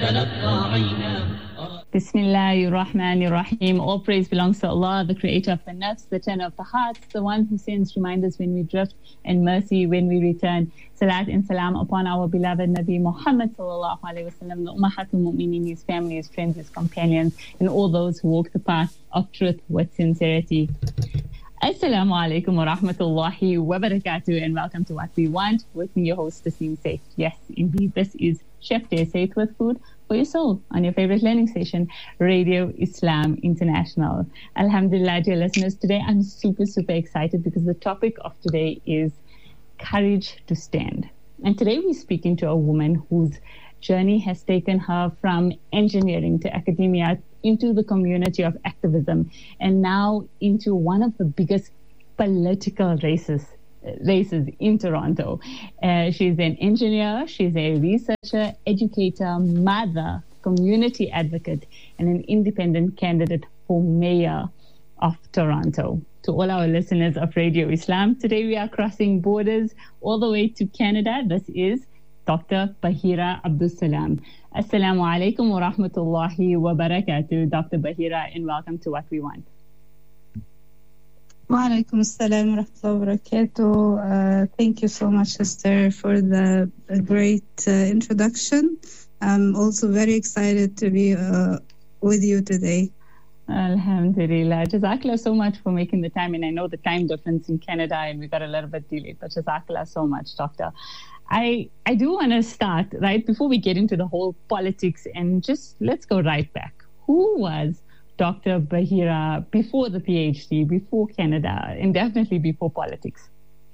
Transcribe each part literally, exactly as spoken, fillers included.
Bismillahir Rahmanir Rahim. All praise belongs to Allah, the creator of the nafs, the turner of the hearts, the one who sends reminders when we drift and mercy when we return. Salat and salam upon our beloved Nabi Muhammad sallallahu alaihi wasallam, the Ummahatul Mu'minin, his family, his friends, his companions, and all those who walk the path of truth with sincerity. Assalamu alaikum wa rahmatullahi wa barakatuh, and welcome to What We Want with me, your host, Tasneem Saif. Yes, indeed, this is Chef Day Saif with food for your soul on your favorite learning station, Radio Islam International. Alhamdulillah, dear listeners, today I'm super, super excited because the topic of today is courage to stand. And today we're speaking to a woman whose journey has taken her from engineering to academia into the community of activism and now into one of the biggest political races races in Toronto. Uh, she's an engineer, she's a researcher, educator, mother, community advocate, and an independent candidate for mayor of Toronto. To all our listeners of Radio Islam, today we are crossing borders all the way to Canada. This is Doctor Bahira Abdul Salam. Assalamu alaikum wa rahmatullahi wa barakatuh, Doctor Bahira, and welcome to What We Want. Wa alaikum assalam wa rahmatullahi wa barakatuh. Uh, thank you so much, sister, for the great uh, introduction. I'm also very excited to be uh, with you today. Alhamdulillah. Jazakallah so much for making the time. And I know the time difference in Canada and we got a little bit delayed, but Jazakallah so much, Doctor. I, I do want to start, right, before we get into the whole politics, and just let's go right back. Who was Doctor Bahira before the PhD, before Canada, and definitely before politics?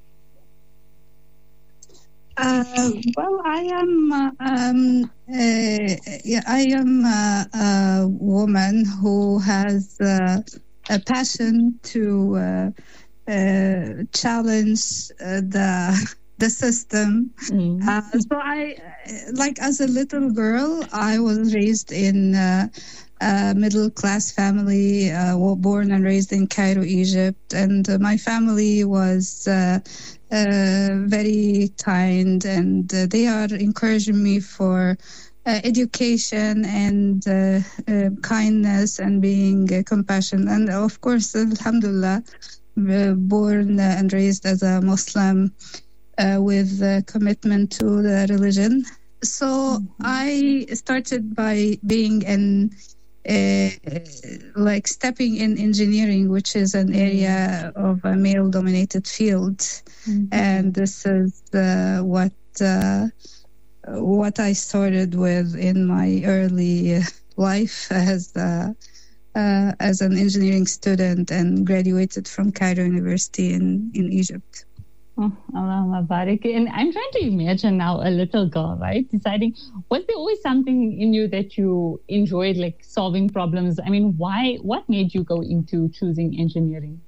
Uh, well, I am uh, um, uh, yeah, I am uh, a woman who has uh, a passion to uh, uh, challenge uh, the the system. Mm. Uh, so I, like as a little girl, I was raised in uh, a middle-class family, uh, born and raised in Cairo, Egypt. And uh, my family was uh, uh, very kind, and uh, they are encouraging me for uh, education and uh, uh, kindness and being uh, compassionate. And of course, alhamdulillah, uh, born and raised as a Muslim, Uh, with uh, commitment to the religion. So mm-hmm. I started by being in, uh, like stepping in engineering, which is an area of a male-dominated field. Mm-hmm. And this is uh, what uh, what I started with in my early life as uh, uh, as an engineering student, and graduated from Cairo University in, in Egypt. Oh, Allah Barik. And I'm trying to imagine now a little girl, right? Deciding, was there always something in you that you enjoyed, like solving problems? I mean, why, what made you go into choosing engineering?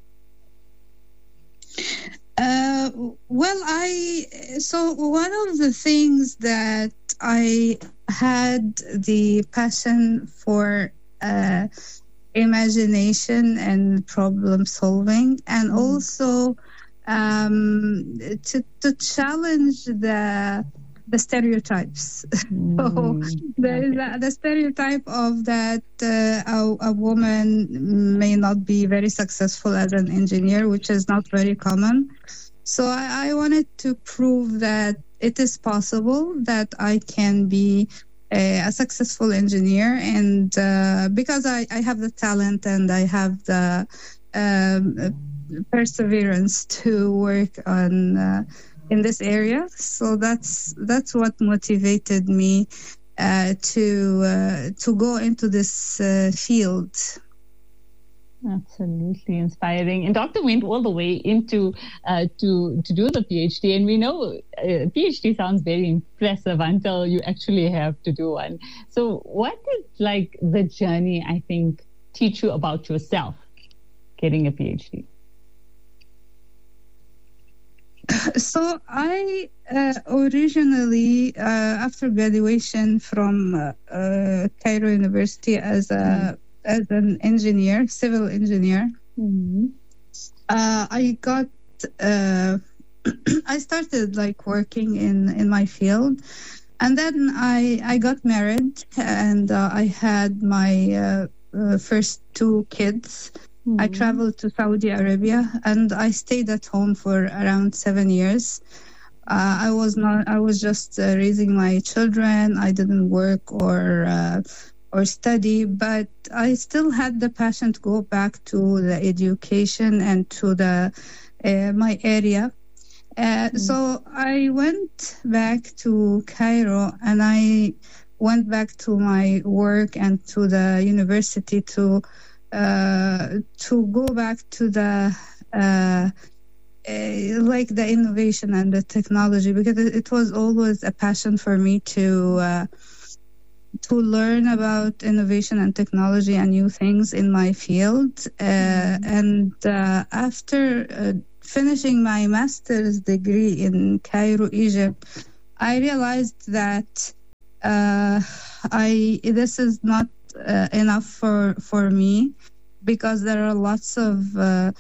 Uh, well, I, so one of the things that I had the passion for uh, imagination and problem solving, and mm. also Um, to to challenge the the stereotypes. Mm, so there is a, the stereotype of that uh, a, a woman may not be very successful as an engineer, which is not very common. So I, I wanted to prove that it is possible that I can be a, a successful engineer, and uh, because I, I have the talent and I have the um, perseverance to work on uh, in this area. So that's that's what motivated me uh, to uh, to go into this uh, field. Absolutely inspiring. And Doctor went all the way into uh, to to do the PhD, and we know uh, PhD sounds very impressive until you actually have to do one. So what did like the journey, I think, teach you about yourself getting a PhD? So I uh, originally, uh, after graduation from uh, uh, Cairo University as a mm. as an engineer, civil engineer, mm-hmm. uh, I got uh, I started like working in in my field, And then I, I got married, and uh, I had my uh, uh, first two kids. Mm-hmm. I traveled to Saudi Arabia, and I stayed at home for around seven years. Uh, I was not. I was just uh, raising my children. I didn't work or uh, or study, but I still had the passion to go back to the education and to the uh, my area. Uh, mm-hmm. So I went back to Cairo, and I went back to my work and to the university to uh, to go back to the. Uh, Uh, like the innovation and the technology, because it, it was always a passion for me to uh, to learn about innovation and technology and new things in my field. Uh, and uh, after uh, finishing my master's degree in Cairo, Egypt, I realized that uh, I this is not uh, enough for for me, because there are lots of uh,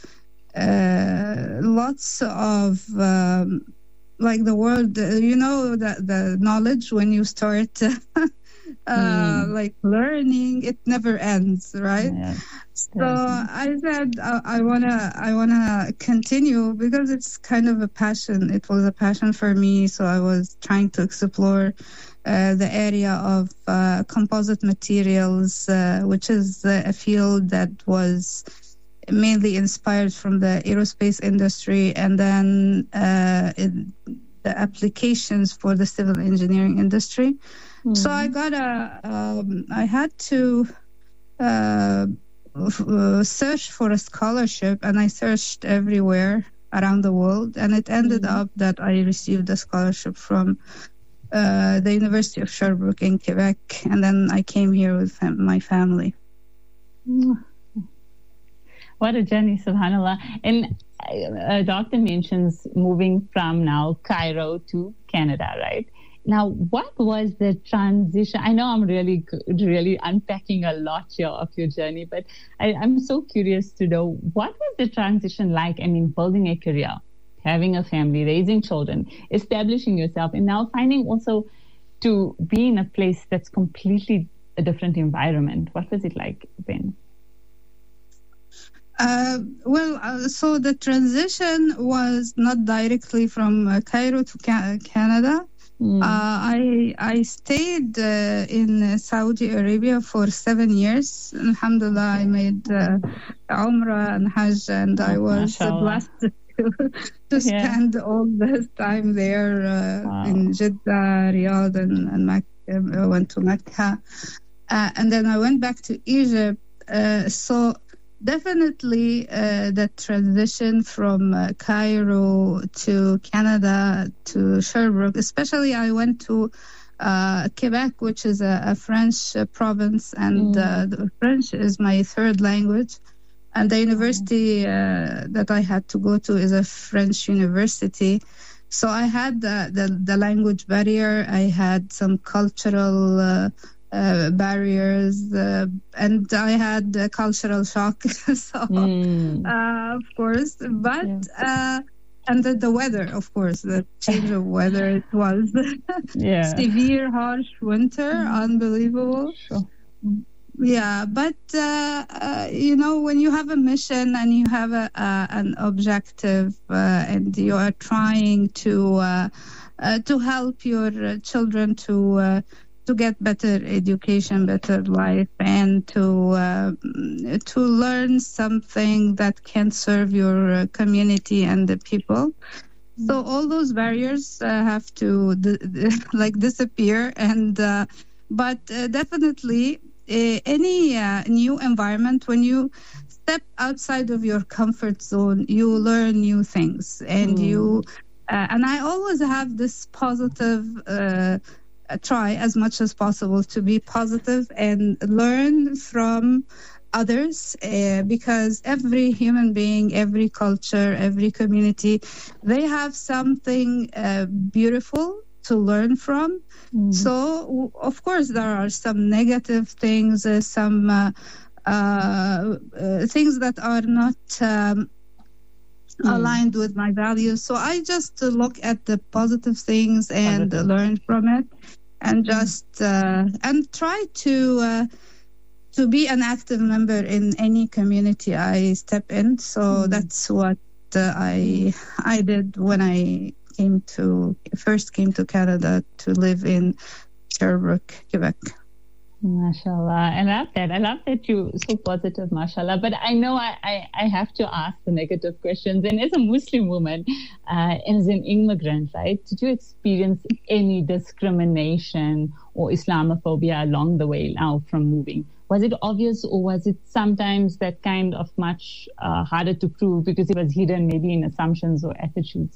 Uh, lots of um, like the world, uh, you know, the, the knowledge when you start uh, mm. like learning, it never ends, right? Yeah, so I said I, I wanna I wanna continue, because it's kind of a passion. It was a passion for me, so I was trying to explore uh, the area of uh, composite materials, uh, which is a field that was mainly inspired from the aerospace industry, and then uh, it, the applications for the civil engineering industry. Mm. So I got a, um, I had to uh, f- uh, search for a scholarship, and I searched everywhere around the world, and it ended mm. up that I received a scholarship from uh, the University of Sherbrooke in Quebec, and then I came here with fam- my family. Mm. What a journey, subhanAllah. And uh, doctor mentions moving from now Cairo to Canada, right? Now, what was the transition? I know I'm really, really unpacking a lot here of your journey, but I, I'm so curious to know, what was the transition like? I mean, building a career, having a family, raising children, establishing yourself, and now finding also to be in a place that's completely a different environment. What was it like then? Uh, well, uh, so the transition was not directly from uh, Cairo to ca- Canada. Mm. Uh, I I stayed uh, in Saudi Arabia for seven years. Alhamdulillah, I made uh, Umrah and Hajj, and I was Mashallah. blessed to, to yeah. spend all this time there uh, wow. in Jeddah, Riyadh, and, and Mecca. I went to Mecca. Uh, and then I went back to Egypt. Uh, so Definitely uh, the transition from uh, Cairo to Canada to Sherbrooke, especially I went to uh, Quebec, which is a, a French uh, province, and mm. uh, the French is my third language. And the university uh, that I had to go to is a French university. So I had the, the, the language barrier, I had some cultural uh, Uh, barriers, uh, and I had a cultural shock. so, mm. uh, of course, but yeah. uh, and the, the weather, of course, the change of weather. It was yeah. severe, harsh winter, mm. unbelievable. Sure. Yeah, but uh, uh, you know, when you have a mission and you have a, uh, an objective, uh, and you are trying to uh, uh, to help your children to. Uh, to get better education, better life, and to uh, to learn something that can serve your uh, community and the people. Mm-hmm. So all those barriers uh, have to d- d- like disappear. And uh, but uh, definitely uh, any uh, new environment, when you step outside of your comfort zone, you learn new things, and mm. you uh, and I always have this positive. Uh, try as much as possible to be positive and learn from others, uh, because every human being, every culture, every community, they have something uh, beautiful to learn from. Mm. So, of course, there are some negative things, uh, some uh, uh, uh, things that are not um, mm. aligned with my values. So I just look at the positive things and positive. learn from it. and just uh, and try to uh, to be an active member in any community I step in. So mm. that's what uh, I I did when I came to first came to Canada to live in Sherbrooke, Quebec. MashaAllah. I love that. I love that you're so positive, MashaAllah. But I know I, I, I have to ask the negative questions. And as a Muslim woman, uh, as an immigrant, right, did you experience any discrimination or Islamophobia along the way now from moving? Was it obvious, or was it sometimes that kind of much uh, harder to prove because it was hidden maybe in assumptions or attitudes?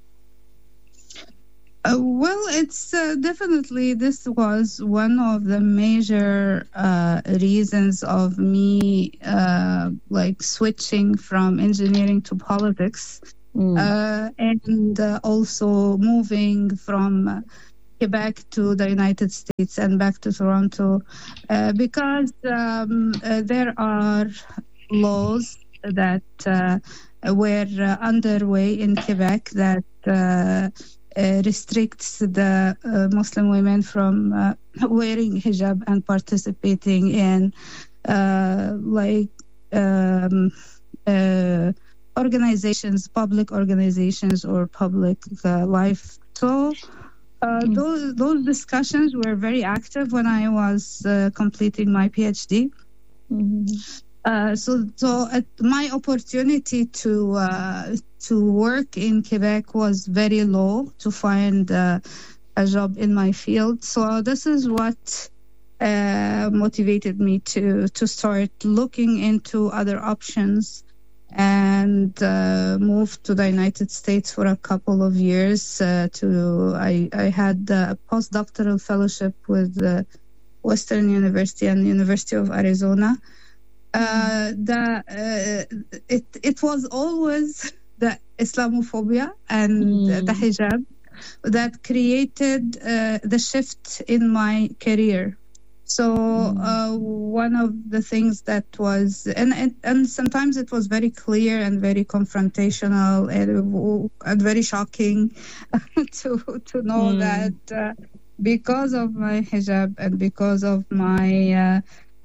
Uh, well, it's uh, definitely, this was one of the major uh, reasons of me uh, like switching from engineering to politics mm. uh, and uh, also moving from uh, Quebec to the United States and back to Toronto uh, because um, uh, there are laws that uh, were uh, underway in Quebec that uh, Uh, restricts the uh, Muslim women from uh, wearing hijab and participating in uh, like um, uh, organizations, public organizations or public uh, life. So uh, mm-hmm. those those discussions were very active when I was uh, completing my PhD. Mm-hmm. Uh, so, so uh, my opportunity to uh, to work in Quebec was very low to find uh, a job in my field. So this is what uh, motivated me to to start looking into other options and uh, move to the United States for a couple of years. Uh, to I I had a postdoctoral fellowship with uh, Western University and the University of Arizona. Uh, the uh, it it was always the Islamophobia and mm. the hijab that created uh, the shift in my career. So uh, one of the things that was and, and and sometimes it was very clear and very confrontational and, and very shocking to to know mm. that uh, because of my hijab and because of my uh,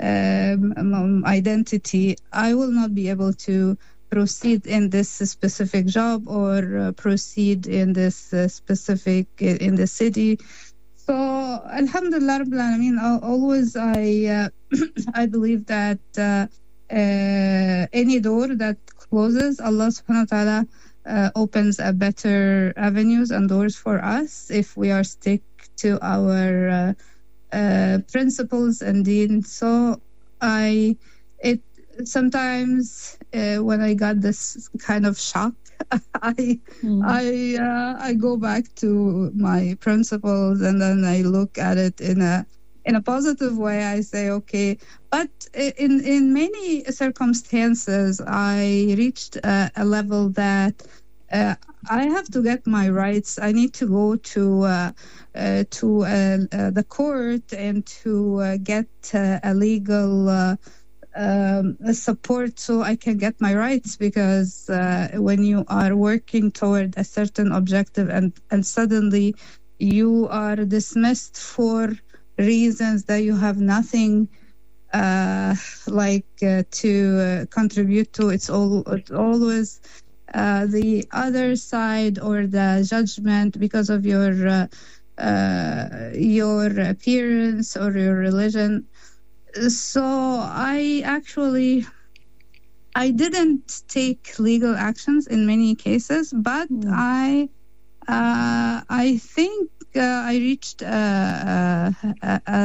Um, identity, I will not be able to proceed in this specific job or uh, proceed in this uh, specific in the city. So, Alhamdulillah, Rabbil Alameen, always I uh, I believe that uh, uh, any door that closes, Allah Subhanahu wa Taala uh, opens a better avenues and doors for us if we are stick to our. Uh, Uh, principles and deen. So I, it sometimes uh, when I got this kind of shock, I mm. I uh, I go back to my principles and then I look at it in a in a positive way. I say okay, but in in many circumstances, I reached a, a level that. Uh, I have to get my rights. I need to go to uh, uh, to uh, uh, the court and to uh, get uh, a legal uh, um, support so I can get my rights. Because uh, when you are working toward a certain objective and, and suddenly you are dismissed for reasons that you have nothing uh, like uh, to uh, contribute to, it's all it's always. Uh, the other side or the judgment because of your uh, uh, your appearance or your religion. So I actually I didn't take legal actions in many cases, but mm. I uh, I think uh, I reached a, a, a,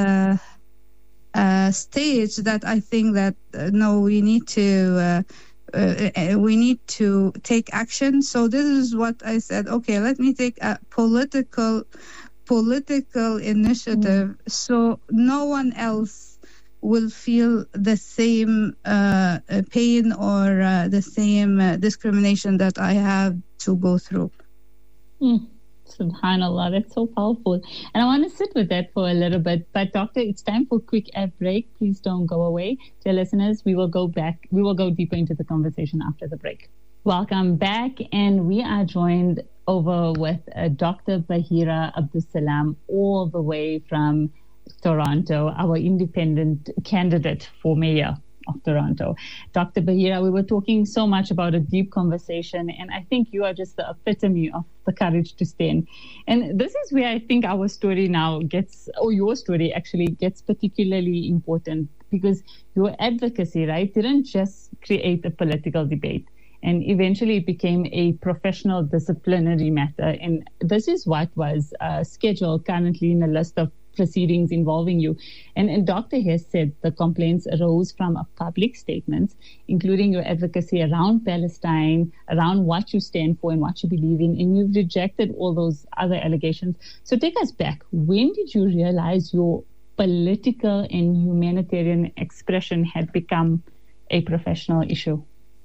a stage that I think that uh, no, we need to. Uh, Uh, we need to take action. So this is what I said. Okay, let me take a political, political initiative, mm. so no one else will feel the same uh, pain or uh, the same uh, discrimination that I have to go through. Mm. Subhanallah, that's so powerful. And I want to sit with that for a little bit. But Doctor, it's time for a quick ad break. Please don't go away. Dear listeners, we will go back. We will go deeper into the conversation after the break. Welcome back. And we are joined over with uh, Doctor Bahira Abdusalam, all the way from Toronto, our independent candidate for mayor of Toronto. Doctor Bahira, we were talking so much about a deep conversation, and I think you are just the epitome of the courage to stand. And this is where I think our story now gets, or your story actually gets particularly important, because your advocacy, right, didn't just create a political debate. And eventually it became a professional disciplinary matter. And this is what was uh, scheduled currently in a list of proceedings involving you. And, and Doctor Hess said the complaints arose from a public statements, including your advocacy around Palestine, around what you stand for and what you believe in, and you've rejected all those other allegations. So take us back. When did you realize your political and humanitarian expression had become a professional issue?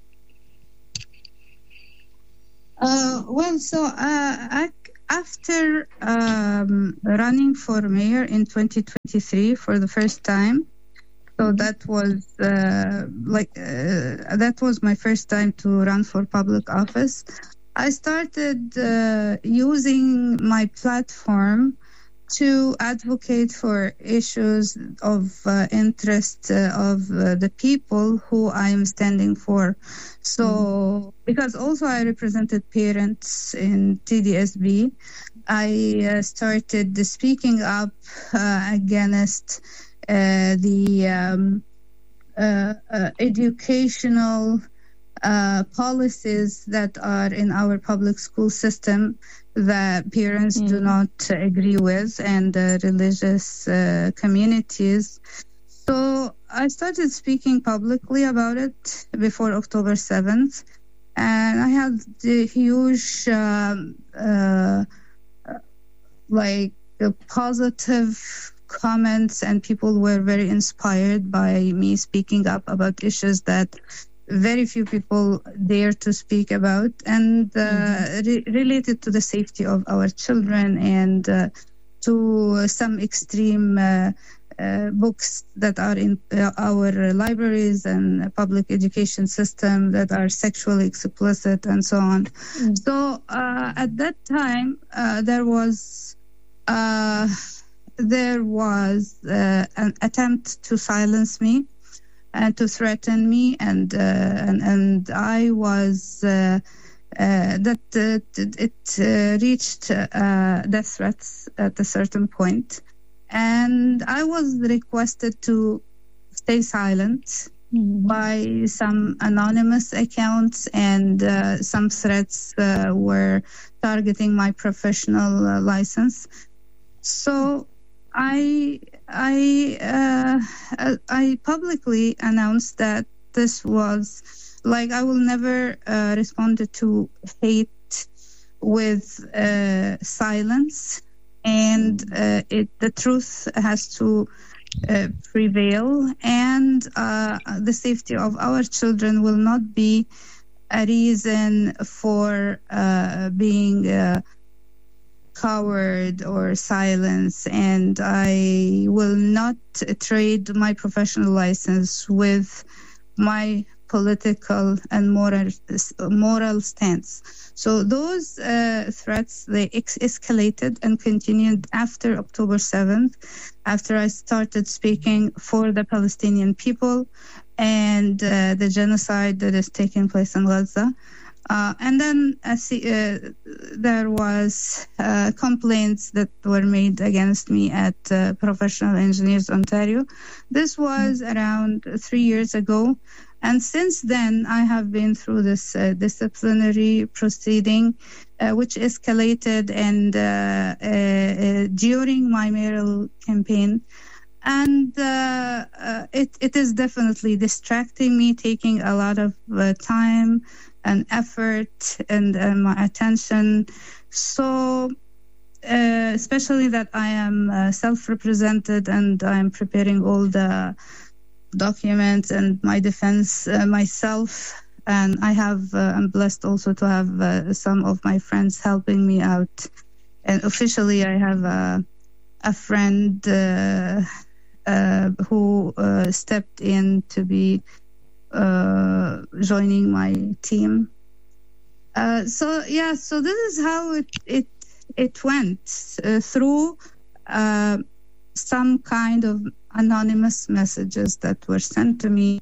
Uh, well, so uh, I, after um, running for mayor in twenty twenty-three for the first time, so that was uh, like uh, that was my first time to run for public office. I started uh, using my platform to advocate for issues of uh, interest uh, of uh, the people who I am standing for. So, mm-hmm. because also I represented parents in T D S B, I uh, started speaking up uh, against uh, the um, uh, uh, educational uh, policies that are in our public school system that parents mm. do not agree with, and uh, religious uh, communities. So I started speaking publicly about it before October seventh, and I had the huge, um, uh, like, uh, positive comments, and people were very inspired by me speaking up about issues that very few people dare to speak about, and uh, mm-hmm. re- related to the safety of our children, and uh, to some extreme uh, uh, books that are in uh, our libraries and public education system that are sexually explicit and so on. Mm-hmm. So uh, at that time, uh, there was uh, there was uh, an attempt to silence me and to threaten me, and uh, and and I was uh, uh, that uh, it uh, reached uh, death threats at a certain point, and I was requested to stay silent mm-hmm. by some anonymous accounts, and uh, some threats uh, were targeting my professional uh, license. So I I uh, I publicly announced that this was like I will never uh, respond to hate with uh, silence, and uh, it the truth has to uh, prevail, and uh, the safety of our children will not be a reason for uh, being Uh, coward or silence, and I will not trade my professional license with my political and moral moral stance. So those uh, threats, they ex- escalated and continued after October seventh, after I started speaking for the Palestinian people and uh, the genocide that is taking place in Gaza. Uh, and then uh, see, uh, there was uh, complaints that were made against me at uh, Professional Engineers Ontario. This was mm-hmm. around three years ago. And since then, I have been through this uh, disciplinary proceeding, uh, which escalated and uh, uh, uh, during my mayoral campaign. And uh, uh, it, it is definitely distracting me, taking a lot of uh, time and effort and uh, my attention. So uh, especially that I am uh, self-represented, and I'm preparing all the documents and my defense uh, myself. And I have, uh, I'm blessed also to have uh, some of my friends helping me out. And officially I have a, a friend uh, uh, who uh, stepped in to be Uh, joining my team. Uh, so yeah, so this is how it it it went uh, through uh, some kind of anonymous messages that were sent to me,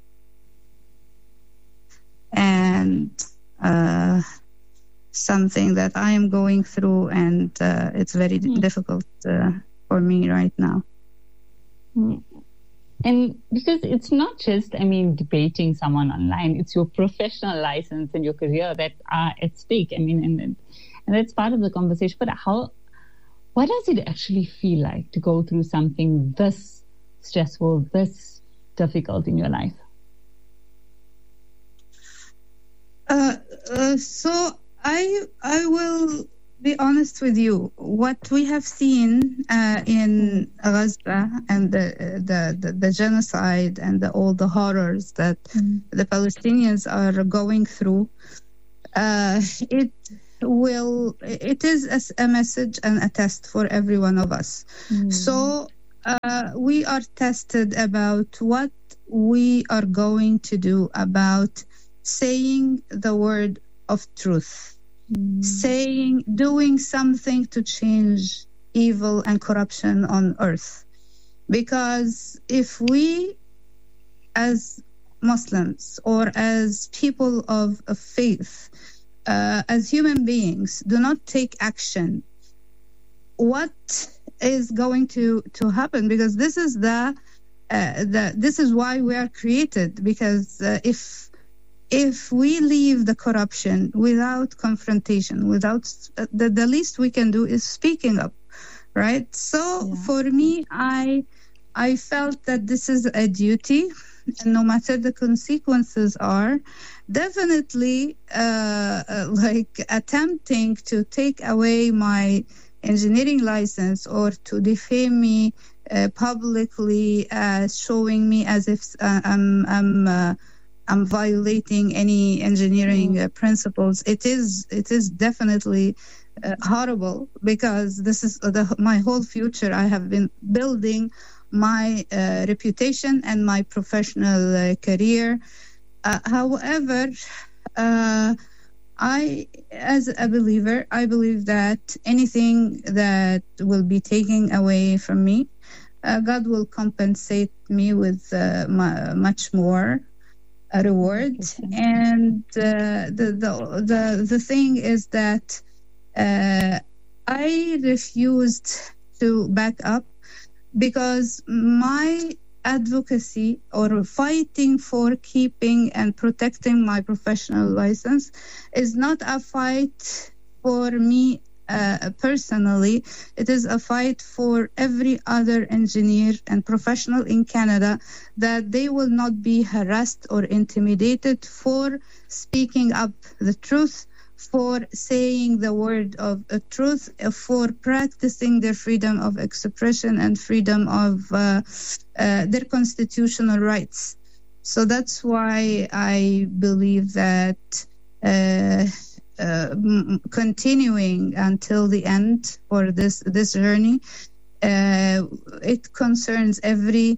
and uh, something that I am going through, and uh, it's very mm. difficult uh, for me right now. Mm. And because it's not just, I mean, debating someone online, it's your professional license and your career that are at stake. I mean, and, and that's part of the conversation. But how, what does it actually feel like to go through something this stressful, this difficult in your life? Uh, uh, so I I will be honest with you. What we have seen uh, in Gaza and the, the the the genocide and the, all the horrors that mm. the Palestinians are going through, uh, it will it is a, a message and a test for every one of us. Mm. So uh, we are tested about what we are going to do about saying the word of truth. Mm. Saying, doing something to change evil and corruption on earth. Because if we, as Muslims or as people of, of faith, uh, as human beings, do not take action, what is going to, to happen? Because this is the, uh, the this is why we are created. Because uh, if If we leave the corruption without confrontation, without the, the least we can do is speaking up, right? So yeah. for me, I I felt that this is a duty, and no matter the consequences are, definitely uh, like attempting to take away my engineering license or to defame me uh, publicly, uh, showing me as if uh, I'm I'm. Uh, I'm violating any engineering uh, principles. It is it is definitely uh, horrible, because this is the, my whole future. I have been building my uh, reputation and my professional uh, career. Uh, however, uh, I, as a believer, I believe that anything that will be taken away from me, uh, God will compensate me with uh, my, much more. A reward. And uh, the, the the the thing is that uh, I refused to back up, because my advocacy or fighting for keeping and protecting my professional license is not a fight for me Uh, personally. It is a fight for every other engineer and professional in Canada, that they will not be harassed or intimidated for speaking up the truth, for saying the word of uh, truth, uh, for practicing their freedom of expression and freedom of uh, uh, their constitutional rights. So that's why I believe that uh, Uh, continuing until the end for this this journey, uh, it concerns every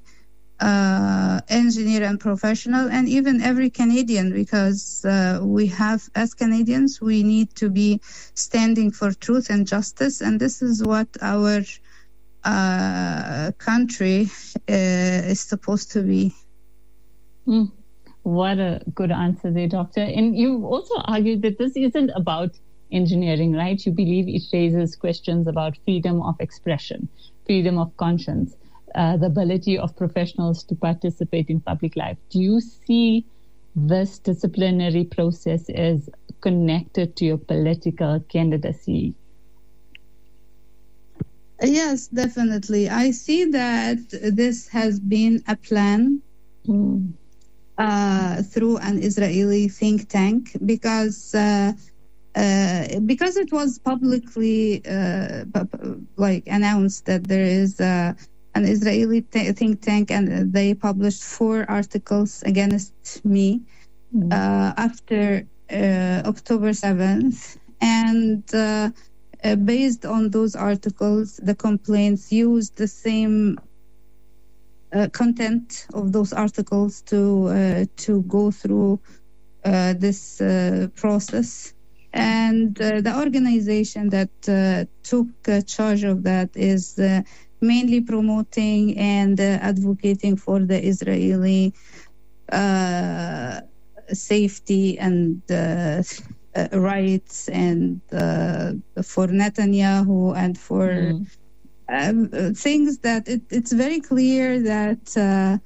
uh, engineer and professional, and even every Canadian, because uh, we have, as Canadians, we need to be standing for truth and justice, and this is what our uh, country uh, is supposed to be. Mm. What a good answer there, Doctor. And you've also argued that this isn't about engineering, right? You believe it raises questions about freedom of expression, freedom of conscience, uh, the ability of professionals to participate in public life. Do you see this disciplinary process as connected to your political candidacy? Yes, definitely. I see that this has been a plan. Mm. Uh, through an Israeli think tank, because uh, uh, because it was publicly uh, like announced that there is uh, an Israeli t- think tank, and they published four articles against me mm. uh, after uh, October seventh, and uh, uh, based on those articles, the complaints used the same Uh, content of those articles to uh, to go through uh, this uh, process. And uh, the organization that uh, took uh, charge of that is uh, mainly promoting and uh, advocating for the Israeli uh, safety and uh, uh, rights, and uh, for Netanyahu, and for mm. uh, things that it, it's very clear that uh,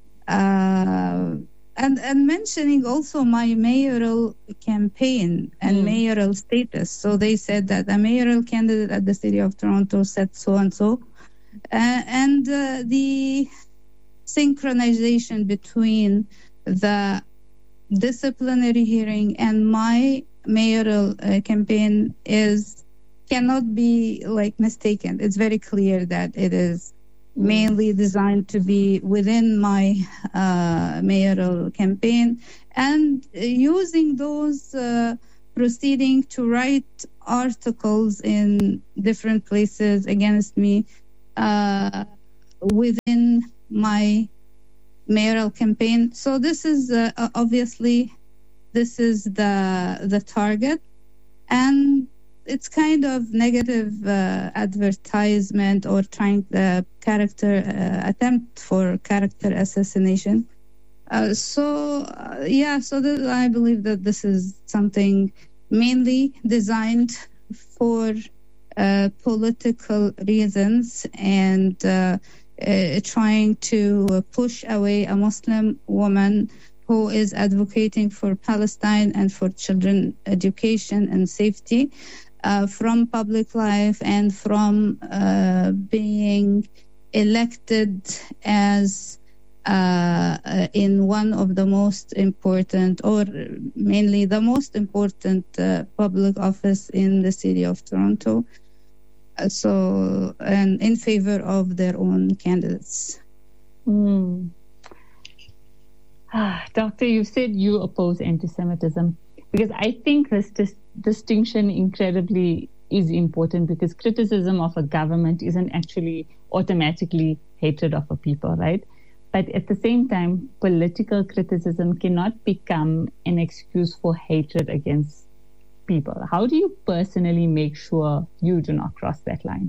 uh, and and mentioning also my mayoral campaign and mm. mayoral status. So they said that a mayoral candidate at the city of Toronto said so and so, uh, and uh, the synchronization between the disciplinary hearing and my mayoral uh, campaign is cannot be like mistaken. It's very clear that it is mainly designed to be within my uh, mayoral campaign, and uh, using those uh, proceedings to write articles in different places against me uh, within my mayoral campaign. So this is uh, obviously this is the the target, and it's kind of negative uh, advertisement or trying the character uh, attempt for character assassination. Uh, so uh, yeah, so th- I believe that this is something mainly designed for uh, political reasons, and uh, uh, trying to push away a Muslim woman who is advocating for Palestine and for children education and safety uh, from public life, and from uh, being elected as uh, uh, in one of the most important, or mainly the most important uh, public office in the city of Toronto. Uh, so, and in favor of their own candidates. Mm. Ah, Doctor, you said you oppose anti-Semitism, because I think this dis- distinction incredibly is important, because criticism of a government isn't actually automatically hatred of a people, right? But at the same time, political criticism cannot become an excuse for hatred against people. How do you personally make sure you do not cross that line?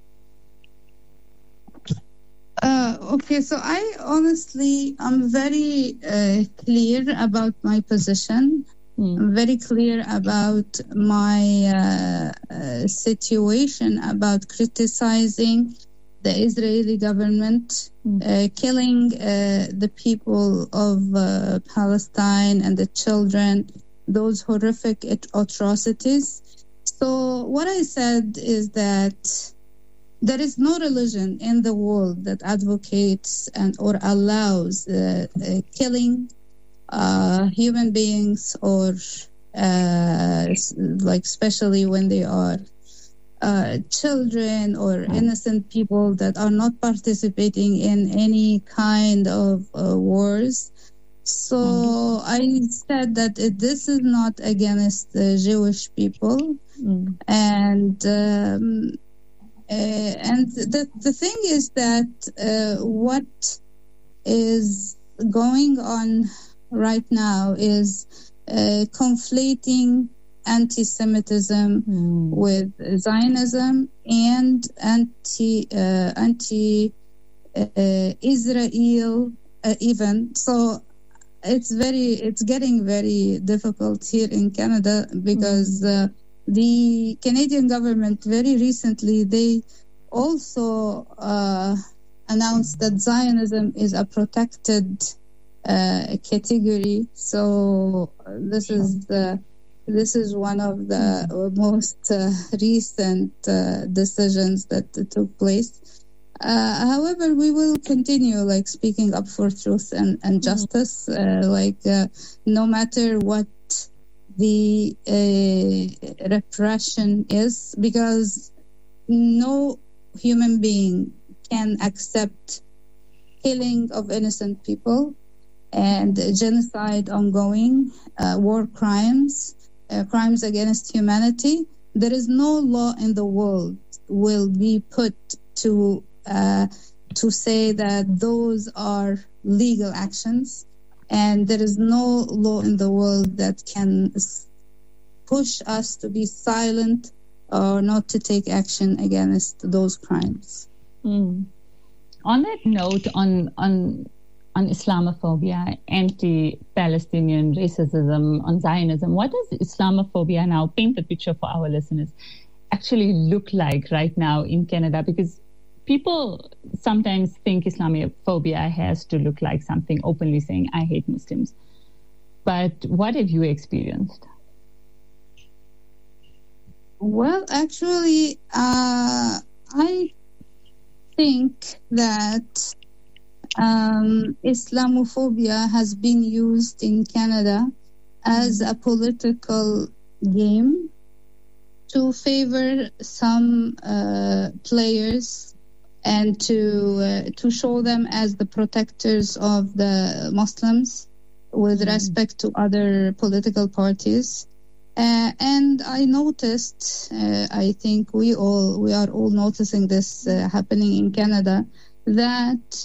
Uh, okay, so I honestly, I'm very uh, clear about my position. Mm. I'm very clear about my uh, uh, situation about criticizing the Israeli government, mm. uh, killing uh, the people of uh, Palestine and the children, those horrific atrocities. So what I said is that there is no religion in the world that advocates and or allows uh, uh, killing uh, human beings, or uh, like especially when they are uh, children or innocent people that are not participating in any kind of uh, wars. So mm. I said that it, this is not against the Jewish people, mm. and um, Uh, and the the thing is that uh, what is going on right now is uh, conflating anti-Semitism mm. with Zionism and anti uh, anti uh, Israel uh, even. So it's very it's getting very difficult here in Canada, because. Mm. Uh, The Canadian government very recently, they also uh, announced that Zionism is a protected uh, category. So this is the this is one of the most uh, recent uh, decisions that took place. Uh, however, we will continue like speaking up for truth and, and justice, uh, like uh, no matter what the uh, repression is, because no human being can accept killing of innocent people and genocide ongoing, uh, war crimes, uh, crimes against humanity. There is no law in the world will be put to uh, to say that those are legal actions. And there is no law in the world that can push us to be silent or not to take action against those crimes. Mm. On that note, on on on Islamophobia, anti-Palestinian racism, on Zionism, what does Islamophobia, now paint the picture for our listeners, actually look like right now in Canada? Because people sometimes think Islamophobia has to look like something openly saying, I hate Muslims. But what have you experienced? Well, actually, uh, I think that um, Islamophobia has been used in Canada as a political game to favor some uh, players and to uh, to show them as the protectors of the Muslims with mm-hmm. respect to other political parties. Uh, and I noticed, uh, I think we all we are all noticing this uh, happening in Canada, that